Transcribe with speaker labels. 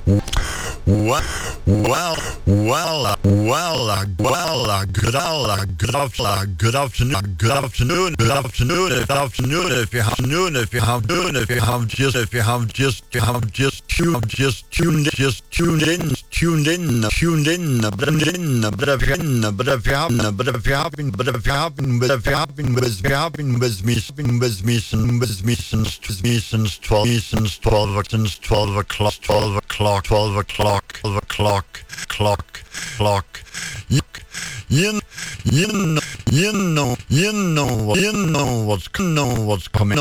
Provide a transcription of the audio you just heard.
Speaker 1: Well, good afternoon, good afternoon, good afternoon, good afternoon. If you have noon, if you have noon, if you have just tuned in. But if you haven't since 12 o'clock. You know what's coming,